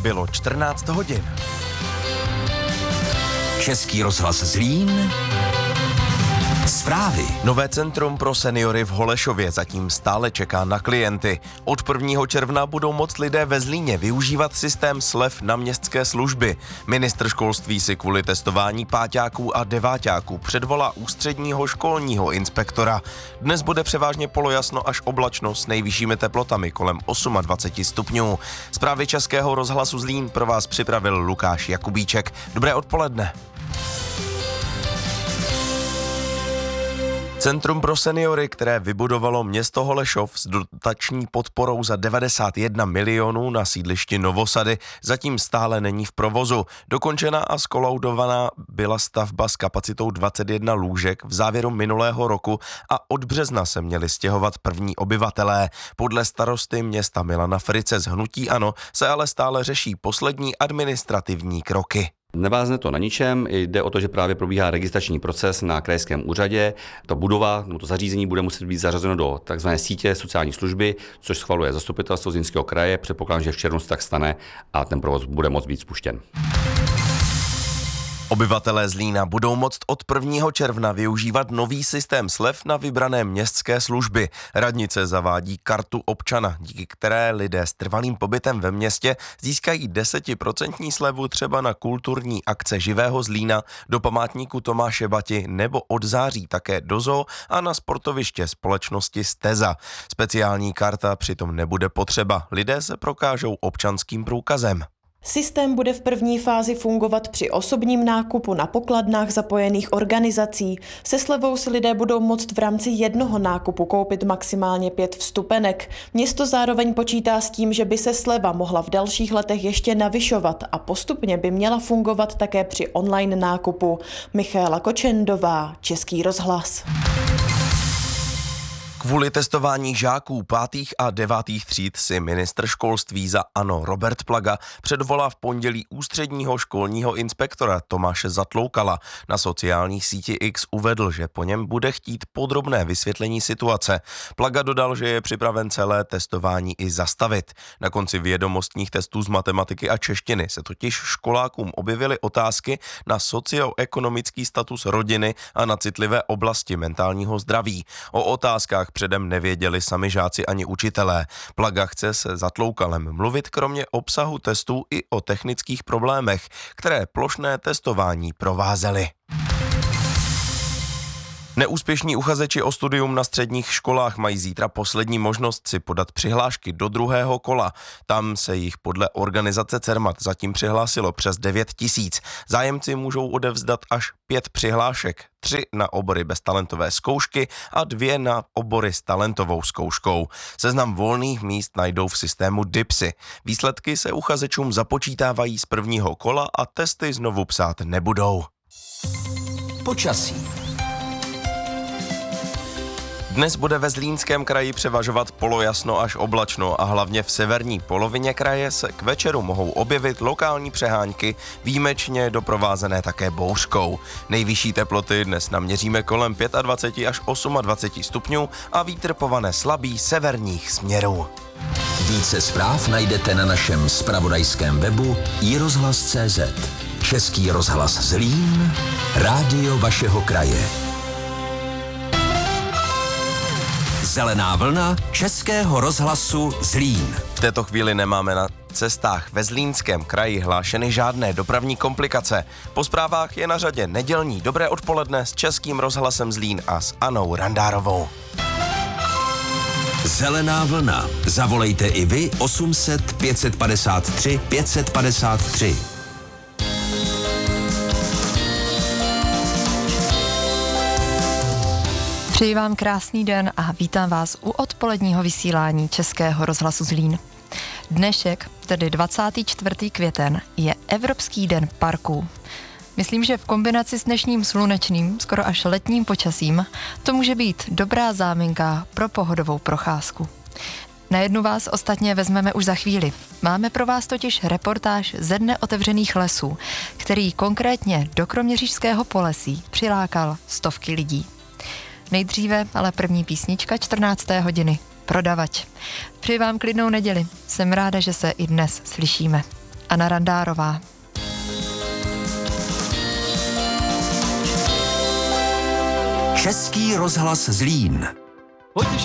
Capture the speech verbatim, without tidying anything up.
bylo čtrnáct hodin. Český rozhlas Zlín. Zprávy. Nové centrum pro seniory v Holešově zatím stále čeká na klienty. Od prvního června budou moct lidé ve Zlíně využívat systém slev na městské služby. Ministr školství si kvůli testování páťáků a deváťáků předvolá ústředního školního inspektora. Dnes bude převážně polojasno až oblačno s nejvyššími teplotami kolem dvacet osm stupňů. Zprávy Českého rozhlasu Zlín pro vás připravil Lukáš Jakubíček. Dobré odpoledne. Centrum pro seniory, které vybudovalo město Holešov s dotační podporou za devadesát jedna milionů na sídlišti Novosady, zatím stále není v provozu. Dokončená a skolaudovaná byla stavba s kapacitou dvacet jedna lůžek v závěru minulého roku a od března se měli stěhovat první obyvatelé. Podle starosty města Milana Frice z hnutí ANO se ale stále řeší poslední administrativní kroky. Nevázne to na ničem, jde o to, že právě probíhá registrační proces na krajském úřadě. Ta budova, no to zařízení bude muset být zařazeno do tzv. Sítě sociální služby, což schvaluje zastupitelstvo Zlínského kraje. Předpokládám, že v červnu se tak stane a ten provoz bude moct být spuštěn. Obyvatelé Zlína budou moct od prvního června využívat nový systém slev na vybrané městské služby. Radnice zavádí kartu občana, díky které lidé s trvalým pobytem ve městě získají desetiprocentní slevu třeba na kulturní akce Živého Zlína, do památníku Tomáše Bati nebo od září také do zoo a na sportoviště společnosti Steza. Speciální karta přitom nebude potřeba, lidé se prokážou občanským průkazem. Systém bude v první fázi fungovat při osobním nákupu na pokladnách zapojených organizací. Se slevou si lidé budou moct v rámci jednoho nákupu koupit maximálně pět vstupenek. Město zároveň počítá s tím, že by se sleva mohla v dalších letech ještě navyšovat a postupně by měla fungovat také při online nákupu. Michaela Kočendová, Český rozhlas. Kvůli testování žáků pátých a devátých tříd si ministr školství za ANO Robert Plaga předvolá v pondělí ústředního školního inspektora Tomáše Zatloukala. Na sociální síti X uvedl, že po něm bude chtít podrobné vysvětlení situace. Plaga dodal, že je připraven celé testování i zastavit. Na konci vědomostních testů z matematiky a češtiny se totiž školákům objevily otázky na socioekonomický status rodiny a na citlivé oblasti mentálního zdraví. O otázkách předem nevěděli sami žáci ani učitelé. Plaga chce se Zatloukalem mluvit kromě obsahu testů i o technických problémech, které plošné testování provázely. Neúspěšní uchazeči o studium na středních školách mají zítra poslední možnost si podat přihlášky do druhého kola. Tam se jich podle organizace Cermat zatím přihlásilo přes devět tisíc. Zájemci můžou odevzdat až pět přihlášek, tři na obory bez talentové zkoušky a dvě na obory s talentovou zkouškou. Seznam volných míst najdou v systému DIPSy. Výsledky se uchazečům započítávají z prvního kola a testy znovu psát nebudou. Počasí. Dnes bude ve Zlínském kraji převažovat polojasno až oblačno a hlavně v severní polovině kraje se k večeru mohou objevit lokální přehánky, výjimečně doprovázené také bouřkou. Nejvyšší teploty dnes naměříme kolem dvacet pět až dvacet osm stupňů a vítr povane slabý severních směrů. Více zpráv najdete na našem zpravodajském webu i rozhlas tečka cé zet. Český rozhlas Zlín, rádio vašeho kraje. Zelená vlna Českého rozhlasu Zlín. V této chvíli nemáme na cestách ve Zlínském kraji hlášeny žádné dopravní komplikace. Po zprávách je na řadě nedělní Dobré odpoledne s Českým rozhlasem Zlín a s Anou Randárovou. Zelená vlna. Zavolejte i vy osm set pět padesát tři pět padesát tři. Přeji vám krásný den a vítám vás u odpoledního vysílání Českého rozhlasu Zlín. Dnešek, tedy dvacátého čtvrtého květen, je Evropský den parků. Myslím, že v kombinaci s dnešním slunečným, skoro až letním počasím, to může být dobrá záminka pro pohodovou procházku. Na jednu vás ostatně vezmeme už za chvíli. Máme pro vás totiž reportáž ze Dne otevřených lesů, který konkrétně do Kroměřížského Polesí přilákal stovky lidí. Nejdříve ale první písnička čtrnácté hodiny. Prodavač. Přeji vám klidnou neděli. Jsem ráda, že se i dnes slyšíme. Anna Randárová. Český rozhlas Zlín. Pojď